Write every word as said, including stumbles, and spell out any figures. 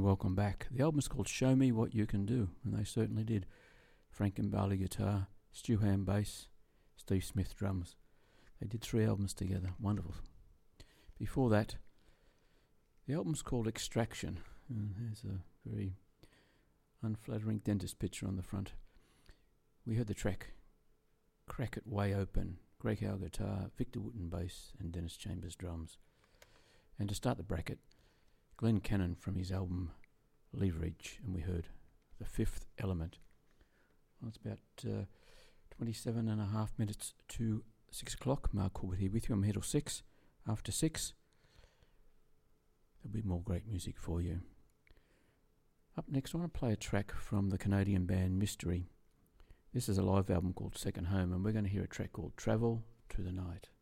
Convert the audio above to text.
welcome back. The album's called Show Me What You Can Do, and they certainly did. Frank Gambale guitar, Stu Ham bass, Steve Smith drums. They did three albums together. Wonderful. Before that, the album's called Extraction. And there's a very unflattering dentist picture on the front. We heard the track Crack It Way Open, Greg Howe guitar, Victor Wooten bass, and Dennis Chambers drums. And to start the bracket, Glenn Cannon from his album Leverage, and we heard The Fifth Element. Well, it's about uh, twenty-seven and a half minutes to six o'clock. Mark Corbett here with you. I'm here till six. After six, there'll be more great music for you. Up next, I want to play a track from the Canadian band Mystery. This is a live album called Second Home, and we're going to hear a track called Travel to the Night.